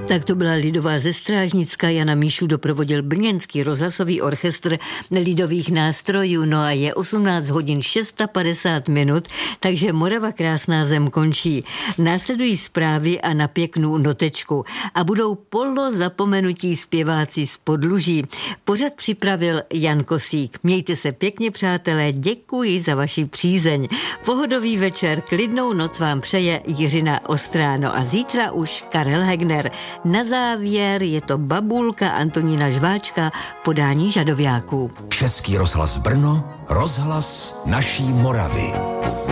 Tak to byla lidová ze Strážnicka, Jana Míšu doprovodil brněnský rozhlasový orchestr lidových nástrojů. No a je 18 hodin 650 minut, takže Morava krásná zem končí. Následují zprávy a na pěknou notečku a budou polozapomenutí zpěváci z Podluží. Pořad připravil Jan Kosík. Mějte se pěkně, přátelé, děkuji za vaši přízeň. Pohodový večer, klidnou noc vám přeje Jiřina Ostrá. No a zítra už Karel Hegner. Na závěr je to Babulka Antonína Žváčka, podání Žadoviáků. Český rozhlas Brno, rozhlas naší Moravy.